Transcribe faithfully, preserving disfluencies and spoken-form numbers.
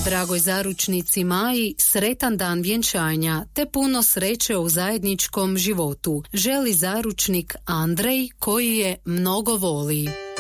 Dragoj zaručnici Maji sretan dan vjenčanja te puno sreće u zajedničkom životu. Želi zaručnik Andrej koji je mnogo voli.